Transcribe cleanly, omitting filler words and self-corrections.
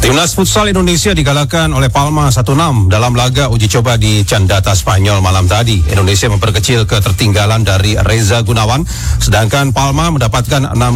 Timnas Futsal Indonesia digalakkan oleh Palma 1-6 dalam laga uji coba di Candata Spanyol malam tadi. Indonesia memperkecil ketertinggalan dari Reza Gunawan, sedangkan Palma mendapatkan 6